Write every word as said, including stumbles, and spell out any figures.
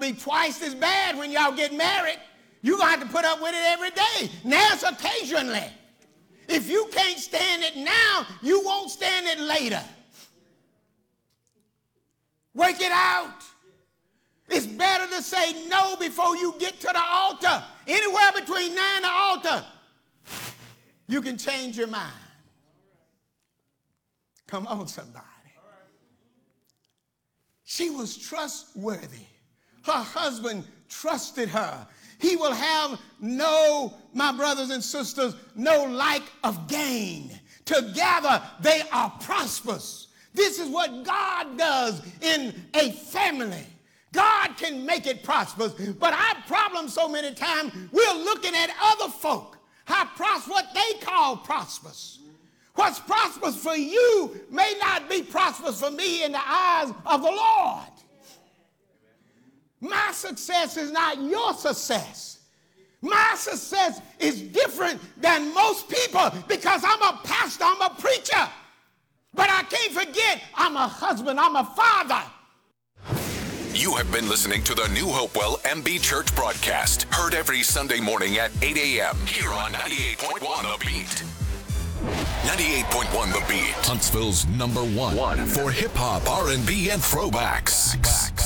be twice as bad when y'all get married. You're going to have to put up with it every day. Now it's occasionally. If you can't stand it now, you won't stand it later. Work it out. It's better to say no before you get to the altar. Anywhere between now and the altar, you can change your mind. Come on, somebody. She was trustworthy. Her husband trusted her. He will have no, my brothers and sisters, no lack of gain. Together they are prosperous. This is what God does in a family. God can make it prosperous, but our problem so many times, we're looking at other folk, how prosperous, what they call prosperous. What's prosperous for you may not be prosperous for me in the eyes of the Lord. My success is not your success. My success is different than most people because I'm a pastor, I'm a preacher. But I can't forget, I'm a husband, I'm a father. You have been listening to the New Hopewell M B Church broadcast, heard every Sunday morning at eight a.m. here on ninety-eight point one The Beat. ninety-eight point one The Beat, Huntsville's number one, one. for hip-hop, R and B, and throwbacks.